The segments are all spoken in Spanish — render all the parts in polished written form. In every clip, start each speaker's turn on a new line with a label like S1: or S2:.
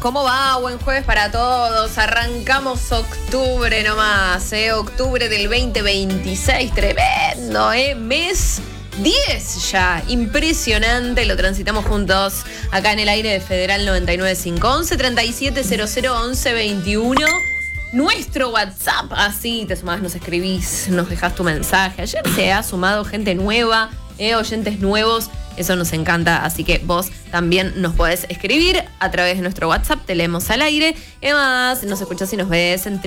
S1: ¿Cómo va? Buen jueves para todos. Arrancamos octubre nomás, octubre del 2026. Tremendo, mes 10 ya. Impresionante. Lo transitamos juntos acá en el aire de Federal 99511 37001121. Nuestro WhatsApp, así te sumás, nos escribís, nos dejás tu mensaje. Ayer se ha sumado gente nueva, oyentes nuevos. Eso nos encanta, así que vos también nos podés escribir a través de nuestro WhatsApp, te leemos al aire. Además, nos escuchás y nos ves en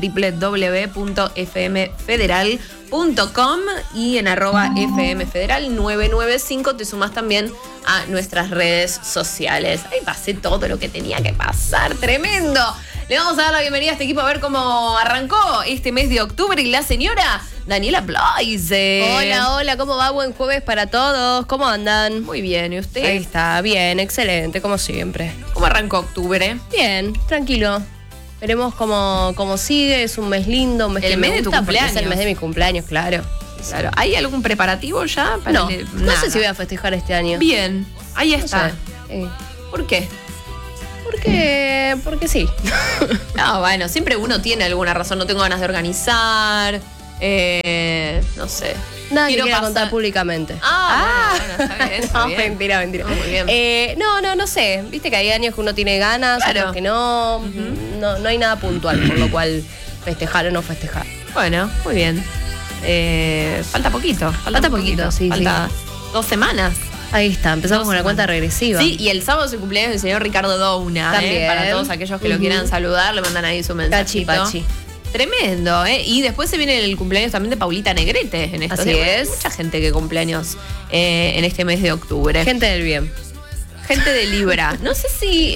S1: www.fmfederal.com y en @fmfederal995 te sumás también a nuestras redes sociales. Ahí pasé todo lo que tenía que pasar, tremendo. Le vamos a dar la bienvenida a este equipo a ver cómo arrancó este mes de octubre y la señora Daniela Bloise.
S2: Hola, ¿cómo va? Buen jueves para todos. ¿Cómo andan?
S1: Muy bien, ¿y usted?
S2: Ahí está, bien, excelente, como siempre.
S1: ¿Cómo arrancó octubre?
S2: Bien, tranquilo. Veremos cómo sigue, es un mes lindo, un mes
S1: el
S2: que
S1: mes
S2: me
S1: de tu
S2: gusta porque
S1: cumpleaños.
S2: es el mes de mi cumpleaños, claro.
S1: Claro. ¿Hay algún preparativo ya? Para
S2: No sé si voy a festejar este año.
S1: Bien, ahí está.
S2: No sé.
S1: ¿Por qué?
S2: Porque sí.
S1: No, bueno, siempre uno tiene alguna razón. No tengo ganas de organizar. No sé.
S2: Nada que quiera contar públicamente.
S1: Bueno, está bien.
S2: Mentira.
S1: No, muy bien.
S2: No sé. Viste que hay años que uno tiene ganas,
S1: Claro.
S2: otros que no. No hay nada puntual, por lo cual festejar o no festejar.
S1: Bueno, muy bien. Falta poquito.
S2: Falta poquito, sí.
S1: Falta 2 semanas.
S2: Ahí está, empezamos con la cuenta regresiva.
S1: Sí, y el sábado es el cumpleaños del señor Ricardo Douna.
S2: También.
S1: Para todos aquellos que lo quieran saludar, le mandan ahí su mensajito.
S2: Pachi.
S1: Tremendo, Y después se viene el cumpleaños también de Paulita Negrete en estos
S2: Así
S1: días.
S2: es.
S1: Mucha gente que cumpleaños en este mes de octubre.
S2: Gente del bien.
S1: Gente de Libra. No sé si,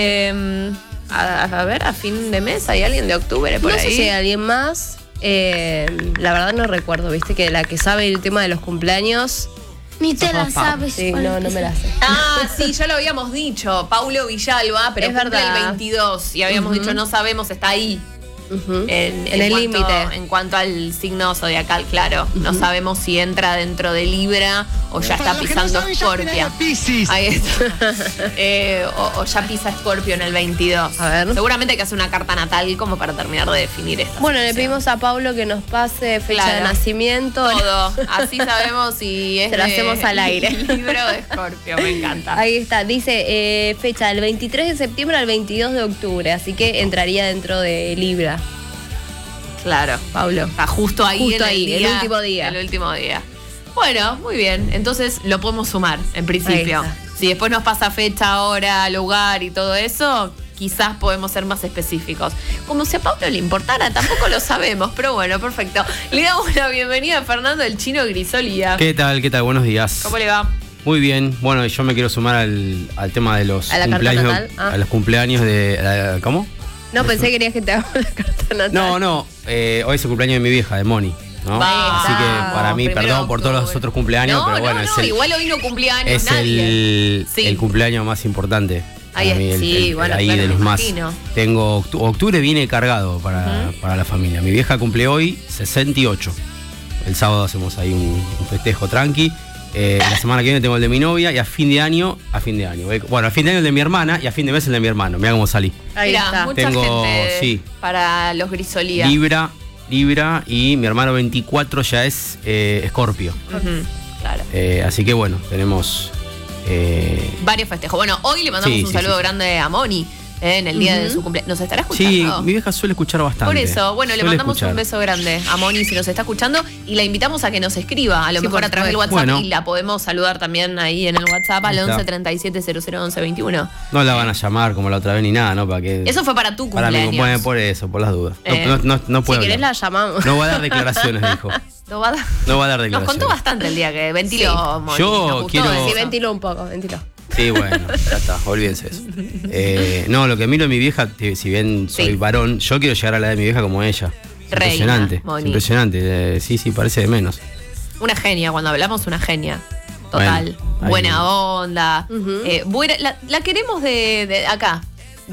S1: a ver, a fin de mes hay alguien de octubre por
S2: No
S1: ahí.
S2: sé si hay alguien más. La verdad no recuerdo, viste que la que sabe el tema de los cumpleaños.
S3: Ni te la sabes.
S2: Sí, no me la sé.
S1: Sí, ya lo habíamos dicho. Paulo Villalba, pero
S2: Es
S1: cumple
S2: verdad.
S1: el 22. Y habíamos dicho, no sabemos, está ahí. En
S2: el
S1: cuanto-
S2: límite.
S1: En cuanto al signo zodiacal, claro. No sabemos si entra dentro de Libra o ya está pisando Escorpio. Ahí está. O ya pisa Escorpio en el 22.
S2: A ver.
S1: Seguramente hay que hacer una carta natal como para terminar de definir esto.
S2: Bueno, le pedimos a Pablo que nos pase fecha
S1: Claro.
S2: de nacimiento.
S1: Todo. Así sabemos si es
S2: Se lo hacemos al aire.
S1: Libra o de Escorpio. Me encanta.
S2: Ahí está, dice fecha del 23 de septiembre al 22 de octubre, así que entraría dentro de Libra.
S1: Claro, Pablo. Está justo ahí,
S2: Justo
S1: en
S2: ahí, el último día.
S1: El último día. Bueno, muy bien. Entonces lo podemos sumar, en principio.
S2: Ahí está.
S1: Si después nos pasa fecha, hora, lugar y todo eso, quizás podemos ser más específicos. Como si a Pablo le importara, tampoco lo sabemos. Pero bueno, perfecto. Le damos la bienvenida a Fernando el Chino Grisolía.
S4: ¿Qué tal? Buenos días.
S1: ¿Cómo le va?
S4: Muy bien. Bueno, yo me quiero sumar al tema de los
S2: ¿A la carta
S4: cumpleaños.
S2: natal?
S4: A los cumpleaños de. ¿Cómo?
S2: No, pensé que querías que te haga la carta natal.
S4: No. Hoy es el cumpleaños de mi vieja, de Moni, ¿no?
S1: Va.
S4: Así que para mí,
S1: Primero
S4: perdón por todos los
S1: octubre.
S4: otros cumpleaños, pero bueno,
S1: no, igual hoy no cumpleaños
S4: es
S1: nadie. Sí.
S4: el cumpleaños más importante.
S1: Ahí
S4: para mí,
S1: es, sí, bueno,
S4: ahí
S1: claro,
S4: de los
S1: me
S4: más.
S1: imagino.
S4: Tengo octubre viene cargado para la familia. Mi vieja cumple hoy 68. El sábado hacemos ahí un festejo tranqui. La semana que viene tengo el de mi novia y a fin de año. Bueno, a fin de año el de mi hermana y a fin de mes el de mi hermano. Mirá cómo salí.
S2: Ahí
S1: Mirá,
S2: está.
S1: mucha
S4: Tengo,
S1: gente
S4: sí.
S1: para los Grisolía.
S4: Libra y mi hermano 24 ya es Escorpio.
S1: Claro.
S4: Así que bueno, tenemos.
S1: Varios festejos. Bueno, hoy le mandamos
S4: Sí,
S1: un
S4: sí,
S1: saludo
S4: sí.
S1: grande a Moni en el día de su cumpleaños. ¿Nos estará escuchando?
S4: Sí, mi vieja suele escuchar bastante.
S1: Por eso, bueno, le
S4: Suele
S1: mandamos
S4: escuchar.
S1: un beso grande a Moni si nos está escuchando y la invitamos a que nos escriba, a lo
S2: Sí,
S1: mejor
S2: por
S1: a través del WhatsApp
S4: supuesto.
S1: y la podemos saludar también ahí en el WhatsApp al
S4: Ahí está.
S1: 11 37 00 11 21.
S4: No la van a llamar como la otra vez ni nada, ¿no? Para que.
S1: Eso fue para tu
S4: Para
S1: cumpleaños.
S4: mí, bueno, por eso, por las dudas.
S1: Eh.
S4: No puedo
S2: Si querés la
S4: hablar.
S2: llamamos.
S4: No va a dar declaraciones, dijo.
S1: No va a dar-
S4: No va a dar
S1: Nos
S4: declaraciones.
S1: contó bastante el día que ventiló
S2: Sí.
S1: Moni.
S4: Yo
S1: Nos gustó
S4: quiero-
S1: eso.
S2: Sí, ventiló un poco, ventiló.
S4: Sí, bueno, ya está, olvídense eso. No, lo que miro de mi vieja, si bien soy
S1: Sí.
S4: varón, yo quiero llegar a la de mi vieja como ella.
S1: Reina,
S4: Impresionante,
S1: Moni.
S4: impresionante. Sí, parece de menos.
S1: Una genia, cuando hablamos, una genia. Total.
S4: Bueno, ahí
S1: buena
S4: viene.
S1: onda. La queremos de acá,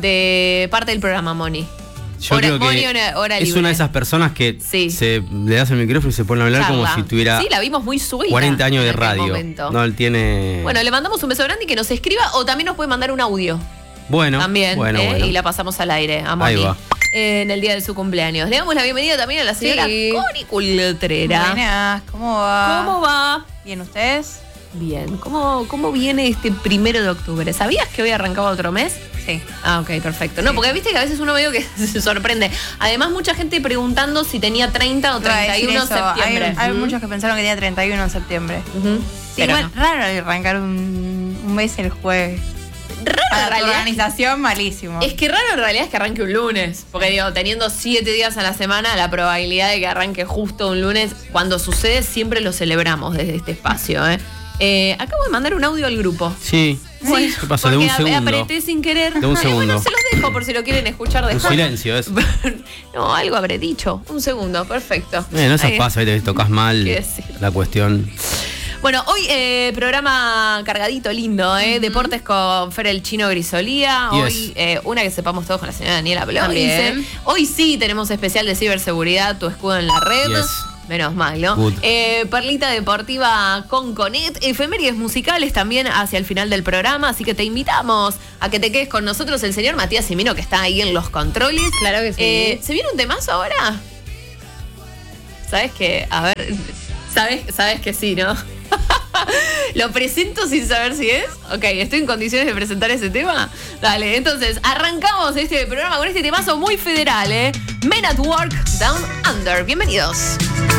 S1: de parte del programa, Moni.
S4: Yo
S1: Hora-
S4: creo que
S1: Moni, hora
S4: es
S1: libre.
S4: una de esas personas que
S1: Sí.
S4: le das el micrófono y se pone a hablar como
S1: Charla.
S4: si tuviera
S1: Sí, la vimos muy suelta
S4: 40 años de
S1: en aquel
S4: radio.
S1: momento.
S4: No, él tiene.
S1: Bueno, le mandamos un beso grande y que nos escriba o también nos puede mandar un audio.
S4: Bueno,
S1: también,
S4: bueno.
S1: y la pasamos al aire a Moni.
S4: Ahí va.
S1: En el día de su cumpleaños. Le damos la bienvenida también a la señora Connie Cultrera.
S5: Buenas, ¿cómo va?
S1: ¿Cómo va?
S5: ¿Bien ustedes?
S1: Bien. ¿Cómo viene este 1 de octubre? ¿Sabías que hoy arrancaba otro mes?
S5: Sí.
S1: Ah, ok, perfecto. No, porque viste que a veces uno medio que se sorprende. Además, mucha gente preguntando si tenía 30 o 31 de septiembre.
S5: Hay muchos que pensaron que tenía 31 de septiembre.
S1: Ujú.
S5: Sí,
S1: Pero
S5: igual,
S1: no.
S5: raro arrancar un mes el jueves.
S1: Raro en
S5: Para la
S1: realidad.
S5: organización, malísimo.
S1: Es que raro en realidad es que arranque un lunes. Porque digo, teniendo 7 días a la semana, la probabilidad de que arranque justo un lunes, cuando sucede, siempre lo celebramos desde este espacio. Acabo de mandar un audio al grupo.
S4: Sí.
S1: Sí,
S4: ¿Qué pasó? De
S1: porque
S4: un segundo.
S1: apreté sin querer.
S4: De un segundo.
S1: Bueno, se los dejo por si lo quieren escuchar
S4: Un
S1: después.
S4: silencio, es.
S1: No, algo habré dicho. Un segundo, perfecto.
S4: No esas
S1: Ahí.
S4: pasa, te tocas mal
S1: ¿Qué decir?
S4: la cuestión.
S1: Bueno, hoy programa cargadito, lindo, Deportes con Fer el Chino Grisolía.
S4: Yes.
S1: Hoy una que sepamos todos con la señora Daniela Bloise.
S2: También.
S1: Hoy sí tenemos especial de ciberseguridad, tu escudo en la red.
S4: Yes.
S1: Menos mal, ¿no?
S4: Good.
S1: Perlita deportiva con Conet, efemérides musicales también hacia el final del programa, así que te invitamos a que te quedes con nosotros, el señor Matías Simino, que está ahí en los controles.
S2: Claro que sí.
S1: ¿Se viene un temazo ahora? ¿Sabes qué? A ver, sabes que sí, ¿no? ¿Lo presento sin saber si es? Ok, ¿estoy en condiciones de presentar ese tema? Dale, entonces arrancamos este programa con este temazo muy federal, Men at Work Down Under. Bienvenidos.